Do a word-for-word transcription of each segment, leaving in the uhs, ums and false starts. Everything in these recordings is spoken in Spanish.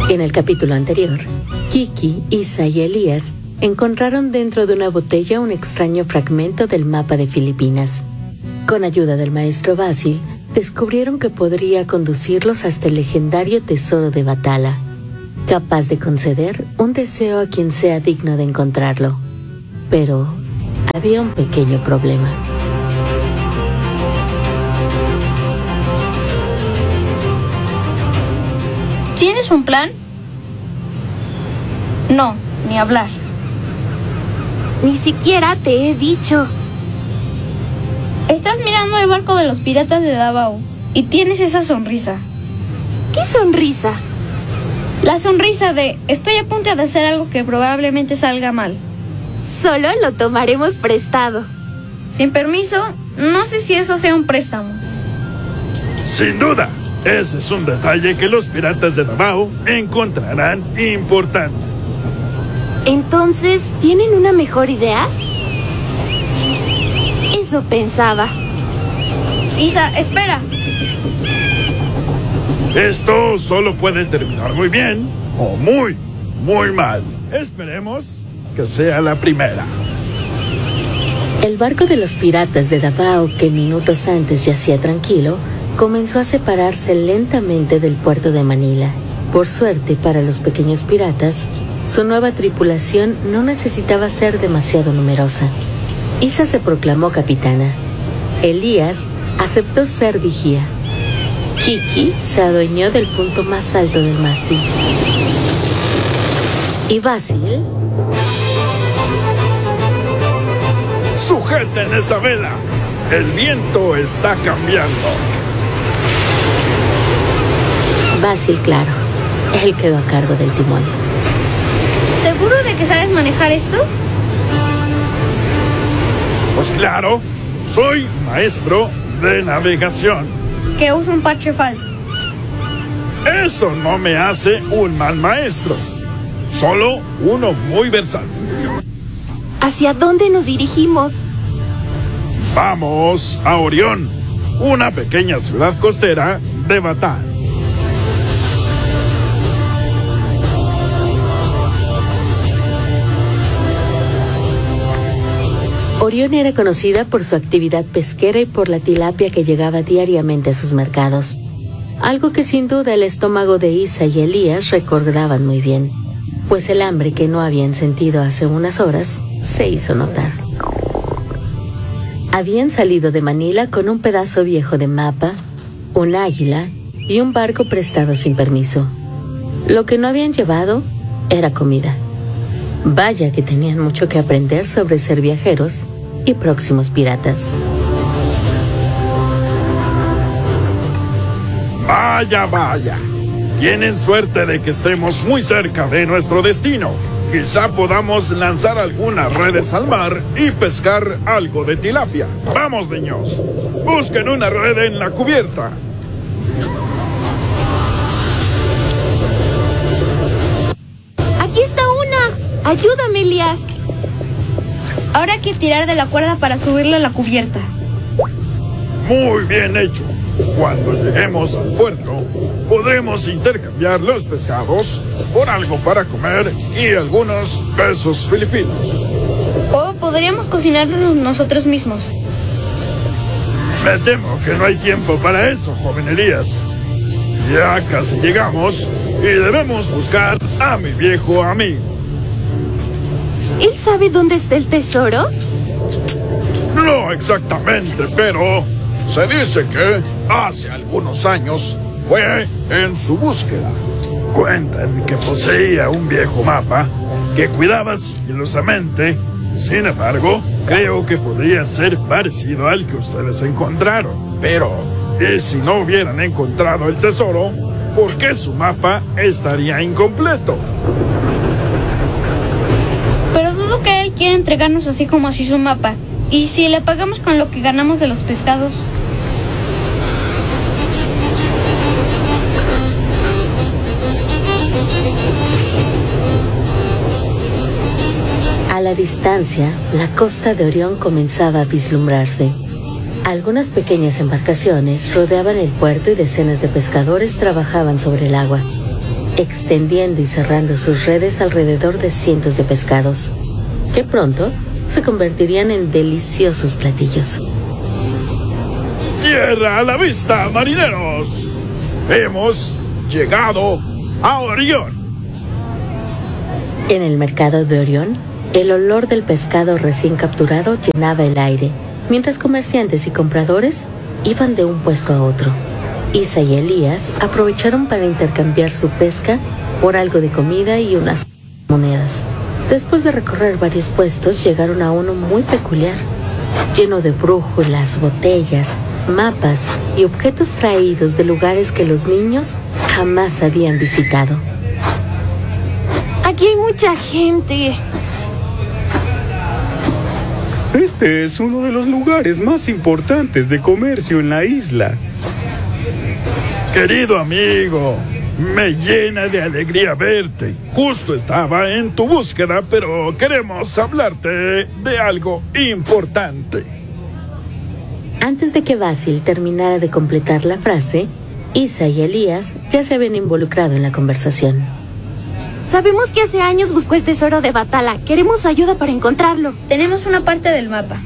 En el capítulo anterior, Kiki, Isa y Elías encontraron dentro de una botella un extraño fragmento del mapa de Filipinas. Con ayuda del maestro Basil, descubrieron que podría conducirlos hasta el legendario tesoro de Bathala, capaz de conceder un deseo a quien sea digno de encontrarlo. Pero había un pequeño problema. ¿Tienes un plan? No, ni hablar. Ni siquiera te he dicho. Estás mirando el barco de los piratas de Davao y tienes esa sonrisa. ¿Qué sonrisa? La sonrisa de estoy a punto de hacer algo que probablemente salga mal. Solo lo tomaremos prestado. Sin permiso, no sé si eso sea un préstamo. Sin duda, ese es un detalle que los piratas de Davao encontrarán importante. Entonces, ¿tienen una mejor idea? Eso pensaba. Isa, espera. Esto solo puede terminar muy bien o muy, muy mal. Esperemos que sea la primera. El barco de los piratas de Davao, que minutos antes yacía tranquilo, comenzó a separarse lentamente del puerto de Manila. Por suerte para los pequeños piratas, su nueva tripulación no necesitaba ser demasiado numerosa. Isa se proclamó capitana. Elías aceptó ser vigía. Kiki se adueñó del punto más alto del mástil. Y Basil... ¡Sujeten esa vela! El viento está cambiando. Basil, claro. Él quedó a cargo del timón. ¿Seguro de que sabes manejar esto? Pues claro, soy maestro de navegación. Que usa un parche falso. Eso no me hace un mal maestro. Solo uno muy versátil. ¿Hacia dónde nos dirigimos? Vamos a Orión, una pequeña ciudad costera de Bathala. Orión era conocida por su actividad pesquera y por la tilapia que llegaba diariamente a sus mercados. Algo que sin duda el estómago de Isa y Elías recordaban muy bien, pues el hambre que no habían sentido hace unas horas se hizo notar. Habían salido de Manila con un pedazo viejo de mapa, un águila y un barco prestado sin permiso. Lo que no habían llevado era comida. Vaya que tenían mucho que aprender sobre ser viajeros y próximos piratas. Vaya, vaya. Tienen suerte de que estemos muy cerca de nuestro destino. Quizá podamos lanzar algunas redes al mar y pescar algo de tilapia. Vamos, niños. Busquen una red en la cubierta. ¡Aquí está una! ¡Ayúdame, Elías! Ahora hay que tirar de la cuerda para subirla a la cubierta. Muy bien hecho. Cuando lleguemos al puerto, podremos intercambiar los pescados por algo para comer y algunos pesos filipinos. O podríamos cocinarlos nosotros mismos. Me temo que no hay tiempo para eso, joven Elías. Ya casi llegamos y debemos buscar a mi viejo amigo. ¿Él sabe dónde está el tesoro? No exactamente, pero se dice que hace algunos años fue en su búsqueda. Cuentan que poseía un viejo mapa que cuidaba sigilosamente. Sin embargo, creo que podría ser parecido al que ustedes encontraron. Pero, ¿y si no hubieran encontrado el tesoro? ¿Por qué su mapa estaría incompleto? Pero dudo que él quiera entregarnos así como así su mapa. ¿Y si le pagamos con lo que ganamos de los pescados? A la distancia, la costa de Orión comenzaba a vislumbrarse. Algunas pequeñas embarcaciones rodeaban el puerto y decenas de pescadores trabajaban sobre el agua. extendiendo y cerrando sus redes alrededor de cientos de pescados, que pronto se convertirían en deliciosos platillos. ¡Tierra a la vista, marineros! Hemos llegado a Orión. En el mercado de Orión, el olor del pescado recién capturado llenaba el aire, mientras comerciantes y compradores iban de un puesto a otro. Isa y Elías aprovecharon para intercambiar su pesca por algo de comida y unas monedas. Después de recorrer varios puestos, llegaron a uno muy peculiar, lleno de brújulas, botellas, mapas y objetos traídos de lugares que los niños jamás habían visitado. Aquí hay mucha gente. Este es uno de los lugares más importantes de comercio en la isla. Querido amigo, me llena de alegría verte. Justo estaba en tu búsqueda, pero queremos hablarte de algo importante. Antes de que Basil terminara de completar la frase, Isa y Elías ya se habían involucrado en la conversación. Sabemos que hace años buscó el tesoro de Batala. Queremos su ayuda para encontrarlo. Tenemos una parte del mapa.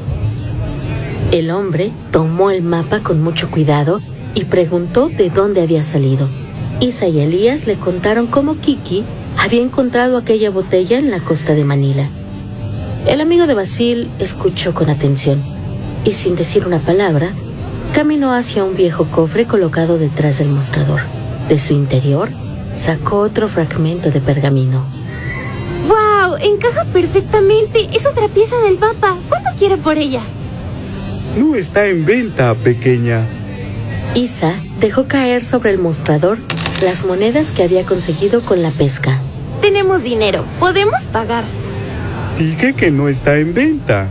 El hombre tomó el mapa con mucho cuidado y preguntó de dónde había salido. Isa y Elías le contaron cómo Kiki había encontrado aquella botella en la costa de Manila. El amigo de Basil escuchó con atención y, sin decir una palabra, caminó hacia un viejo cofre colocado detrás del mostrador. De su interior sacó otro fragmento de pergamino. ¡Wow! Encaja perfectamente. Es otra pieza del mapa. ¿Cuánto quiere por ella? No está en venta, pequeña. Isa dejó caer sobre el mostrador las monedas que había conseguido con la pesca. Tenemos dinero. Podemos pagar. Dije que no está en venta.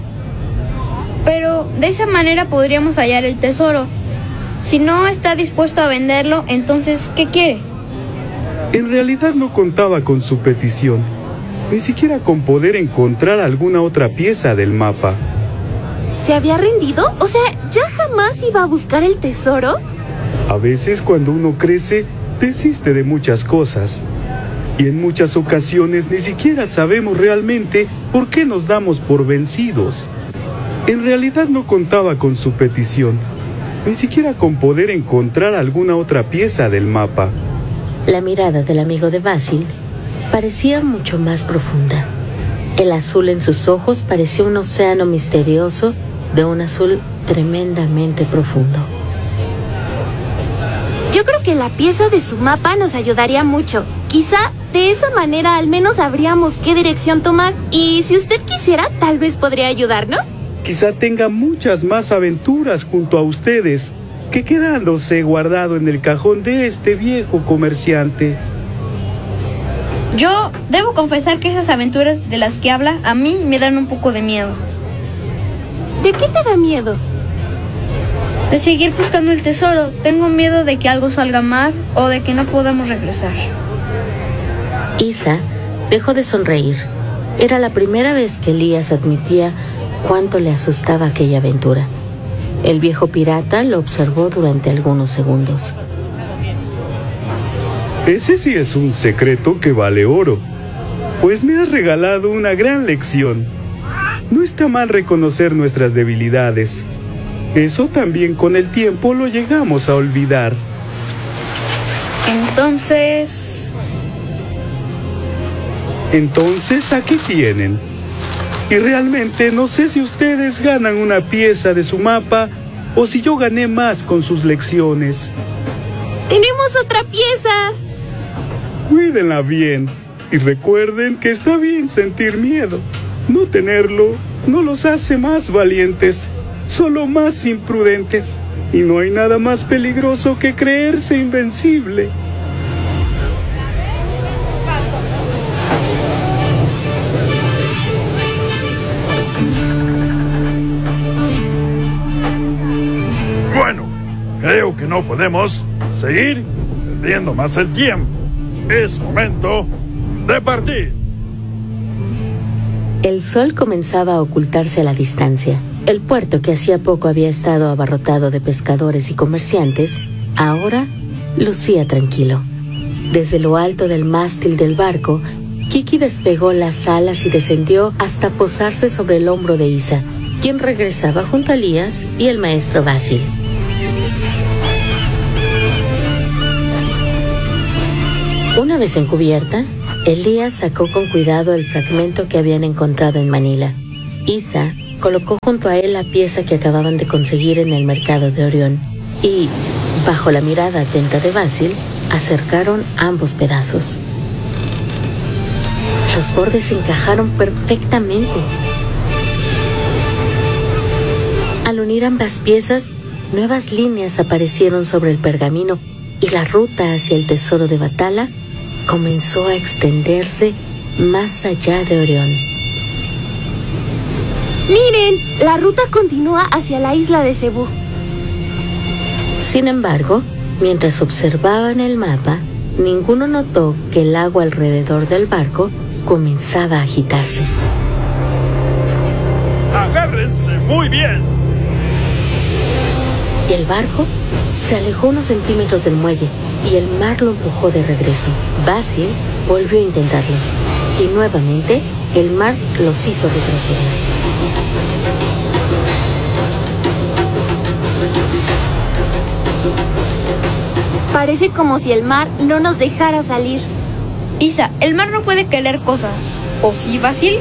Pero de esa manera podríamos hallar el tesoro. Si no está dispuesto a venderlo, entonces, ¿qué quiere? En realidad no contaba con su petición, ni siquiera con poder encontrar alguna otra pieza del mapa. ¿Se había rendido? O sea, ¿ya jamás iba a buscar el tesoro? A veces cuando uno crece, desiste de muchas cosas. Y en muchas ocasiones ni siquiera sabemos realmente por qué nos damos por vencidos. En realidad no contaba con su petición, ni siquiera con poder encontrar alguna otra pieza del mapa. La mirada del amigo de Basil parecía mucho más profunda. El azul en sus ojos parecía un océano misterioso de un azul tremendamente profundo. Yo creo que la pieza de su mapa nos ayudaría mucho. Quizá de esa manera al menos sabríamos qué dirección tomar. Y si usted quisiera, tal vez podría ayudarnos. Quizá tenga muchas más aventuras junto a ustedes que quedándose guardado en el cajón de este viejo comerciante. Yo debo confesar que esas aventuras de las que habla a mí me dan un poco de miedo. ¿De qué te da miedo? De seguir buscando el tesoro. Tengo miedo de que algo salga mal o de que no podamos regresar. Isa dejó de sonreír. Era la primera vez que Elías admitía cuánto le asustaba aquella aventura. El viejo pirata lo observó durante algunos segundos. Ese sí es un secreto que vale oro, pues me has regalado una gran lección. No está mal reconocer nuestras debilidades. Eso también con el tiempo lo llegamos a olvidar. Entonces... Entonces, ¿a qué tienen? Y realmente no sé si ustedes ganan una pieza de su mapa o si yo gané más con sus lecciones. ¡Tenemos otra pieza! Cuídenla bien y recuerden que está bien sentir miedo. No tenerlo no los hace más valientes, solo más imprudentes. Y no hay nada más peligroso que creerse invencible. Bueno, creo que no podemos seguir perdiendo más el tiempo. Es momento de partir. El sol comenzaba a ocultarse a la distancia. El puerto, que hacía poco había estado abarrotado de pescadores y comerciantes, ahora lucía tranquilo. Desde lo alto del mástil del barco, Kiki despegó las alas y descendió hasta posarse sobre el hombro de Isa, quien regresaba junto a Elías y el maestro Basil. Una vez en cubierta, Elías sacó con cuidado el fragmento que habían encontrado en Manila. Isa colocó junto a él la pieza que acababan de conseguir en el mercado de Orión y, bajo la mirada atenta de Basil, acercaron ambos pedazos. Los bordes encajaron perfectamente. Al unir ambas piezas, nuevas líneas aparecieron sobre el pergamino y la ruta hacia el tesoro de Bathala comenzó a extenderse más allá de Orión. ¡Miren! La ruta continúa hacia la isla de Cebú. Sin embargo, mientras observaban el mapa, ninguno notó que el agua alrededor del barco comenzaba a agitarse. ¡Agárrense muy bien! El barco se alejó unos centímetros del muelle y el mar lo empujó de regreso. Basil volvió a intentarlo y nuevamente el mar los hizo retroceder. Parece como si el mar no nos dejara salir. Isa, el mar no puede querer cosas. ¿O sí, Basil?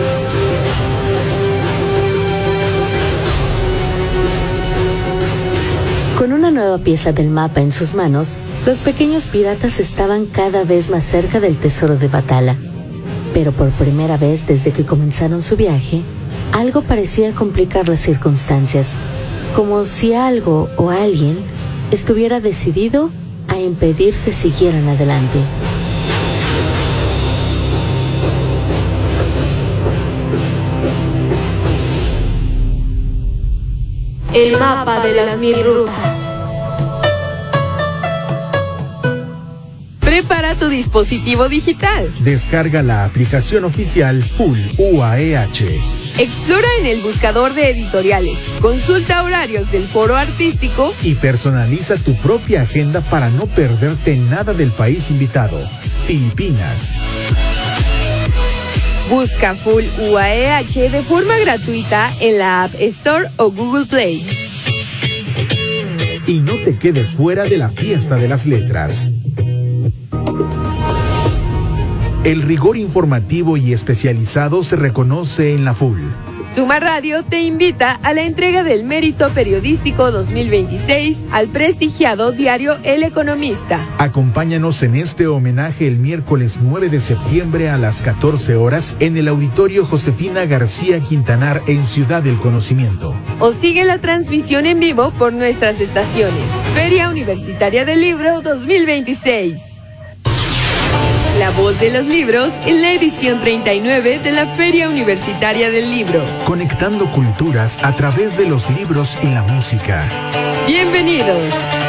Con una nueva pieza del mapa en sus manos, los pequeños piratas estaban cada vez más cerca del tesoro de Bathala. Pero por primera vez desde que comenzaron su viaje, algo parecía complicar las circunstancias, como si algo o alguien estuviera decidido a impedir que siguieran adelante. El mapa de las mil rutas. Prepara tu dispositivo digital. Descarga la aplicación oficial Full U A E H. Explora en el buscador de editoriales. Consulta horarios del foro artístico. Y personaliza tu propia agenda para no perderte nada del país invitado, Filipinas. Busca Full U A E H de forma gratuita en la App Store o Google Play. Y no te quedes fuera de la fiesta de las letras. El rigor informativo y especializado se reconoce en la Full. Suma Radio te invita a la entrega del Mérito Periodístico dos mil veintiséis al prestigiado diario El Economista. Acompáñanos en este homenaje el miércoles nueve de septiembre a las catorce horas en el Auditorio Josefina García Quintanar en Ciudad del Conocimiento. O sigue la transmisión en vivo por nuestras estaciones. Feria Universitaria del Libro dos mil veintiséis. La voz de los libros en la edición treinta y nueve de la Feria Universitaria del Libro. Conectando culturas a través de los libros y la música. Bienvenidos.